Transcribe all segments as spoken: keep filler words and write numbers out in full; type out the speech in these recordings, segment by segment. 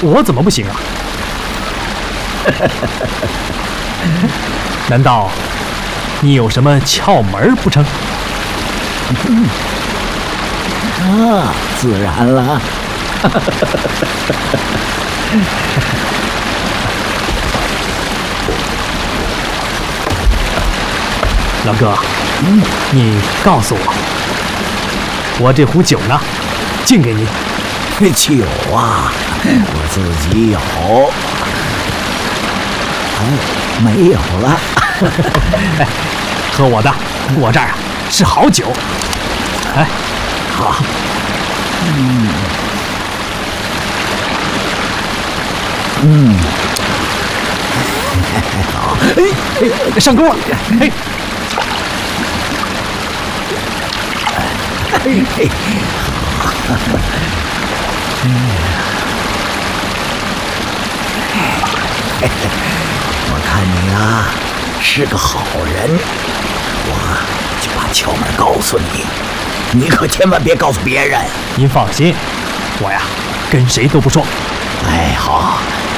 我怎么不行啊？难道你有什么窍门不成？ 嗯，啊，自然了。 老哥，嗯，你告诉我，我这壶酒呢，敬给你。 酒啊，我自己有。哎，没有了。 哎，喝我的，我这儿啊是好酒。哎，好。 嗯。嗯。好。 哎，上钩了。哎。 嘿嘿，好。嗯，我看你啊是个好人，我就把窍门告诉你，你可千万别告诉别人。 您放心，我呀跟谁都不说。 哎，好，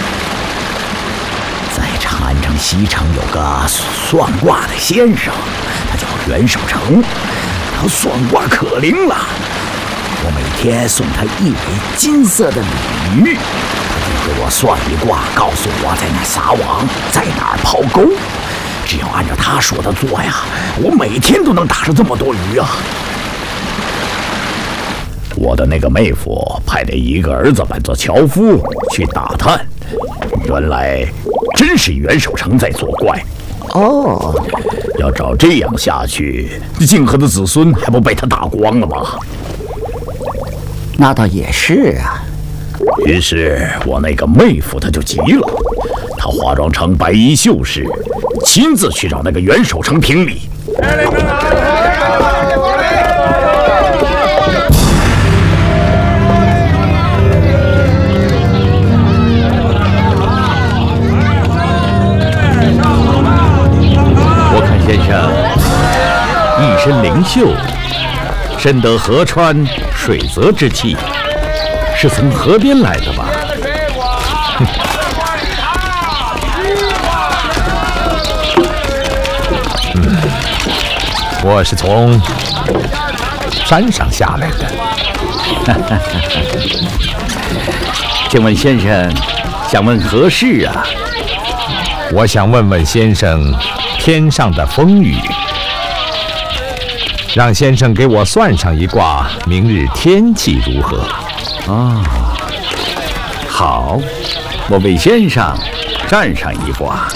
在长安城西城有个算卦的先生，他叫袁守诚，他算卦可灵了。我每天送他一尾金色的鲤鱼，他就给我算一卦，告诉我在哪撒网，在哪儿抛钩。只要按照他说的做呀，我每天都能打上这么多鱼啊！我的那个妹夫派了一个儿子扮作樵夫去打探，原来真是袁守诚在作怪。哦，要照这样下去，泾河的子孙还不被他打光了吗？那倒也是啊。于是我那个妹夫他就急了，他化妆成白衣秀士，亲自去找那个袁守诚评理。我看先生一身灵秀，深得河川水泽之气，是从河边来的吧？ 嗯，我是从山上下来的。 请问先生想问何事啊？ 我想问问先生天上的风雨，让先生给我算上一卦，明日天气如何？ 哦，好，我为先生占上一卦。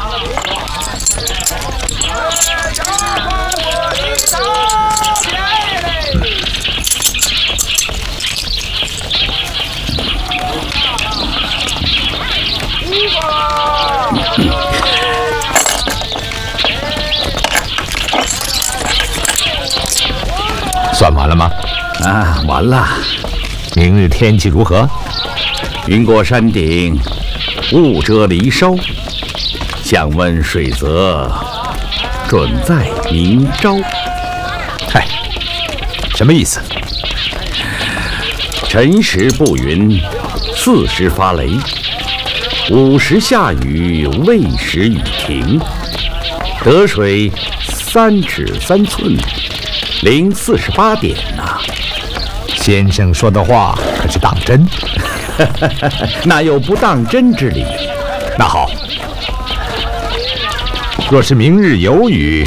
算完了吗？ 啊，完了。 明日天气如何？ 云过山顶，雾遮离梢。想问水泽，准在明朝。 嗨，什么意思？ 辰时布云，巳时发雷，午时下雨，未时雨停。得水三尺三寸，零四十八点呐、啊。 先生说的话可是当真？ 哪有不当真之理？ 那好，若是明日有雨，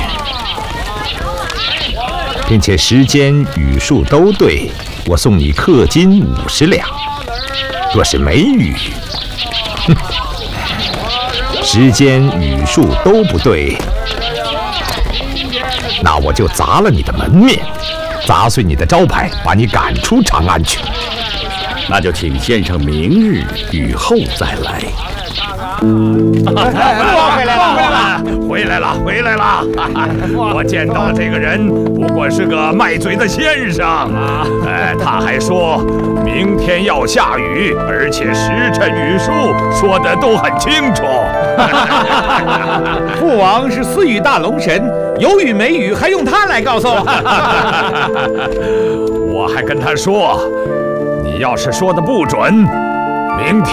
并且时间雨数都对，我送你氪金五十两；若是没雨，哼，时间雨数都不对，那我就砸了你的门面，砸碎你的招牌，把你赶出长安去。 那就请先生明日雨后再来。 回来了，回来了，回来了！我见到这个人，不过是个卖嘴的先生。哎，他还说明天要下雨，而且时辰雨数说的都很清楚。 父王是四雨大龙神，有雨没雨还用他来告诉？ 我还跟他说，你要是说的不准，明天。